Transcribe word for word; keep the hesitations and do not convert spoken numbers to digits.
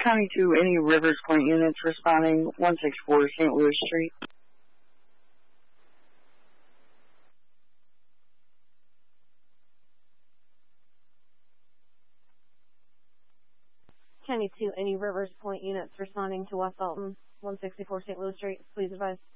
County two, any Rivers Point units responding, one sixty-four Saint Louis Street. County two, any Rivers Point units responding to West Alton, one sixty-four Saint Louis Street, please advise.